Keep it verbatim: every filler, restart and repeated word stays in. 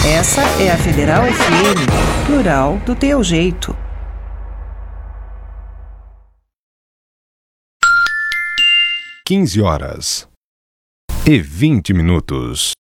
Essa é a Federal F M, plural do teu jeito. quinze horas e vinte minutos.